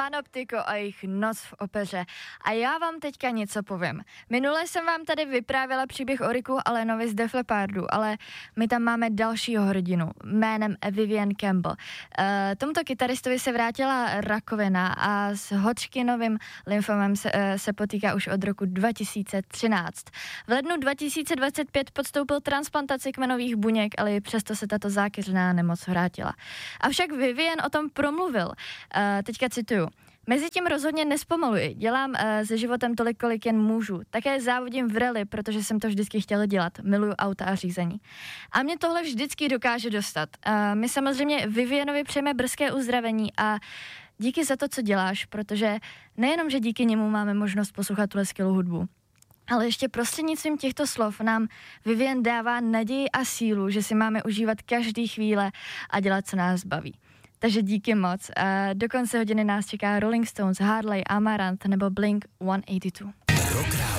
Panoptiko a jejich Noc v opeře. A já vám teďka něco povím. Minule jsem vám tady vyprávěla příběh o Ricku Allenovi z Def Leppardu, ale my tam máme dalšího hrdinu jménem Vivian Campbell. Tomuto kytaristovi se vrátila rakovina a s Hodgkinovým lymfomem se potýká už od roku 2013. V lednu 2025 podstoupil transplantaci kmenových buněk, ale i přesto se tato zákeřná nemoc vrátila. Avšak Vivian o tom promluvil. Teďka cituju. Mezitím rozhodně nespomaluji. Dělám se životem tolik, kolik jen můžu. Také závodím v rally, protože jsem to vždycky chtěla dělat. Miluju auta a řízení. A mě tohle vždycky dokáže dostat. My samozřejmě Vivianovi přejeme brzké uzdravení a díky za to, co děláš, protože nejenom, že díky němu máme možnost poslouchat tuhle skvělou hudbu, ale ještě prostřednictvím těchto slov nám Vivian dává naději a sílu, že si máme užívat každý chvíle a dělat, co nás baví. Takže díky moc. Do konce hodiny nás čeká Rolling Stones, Harley, Amaranth nebo Blink 182.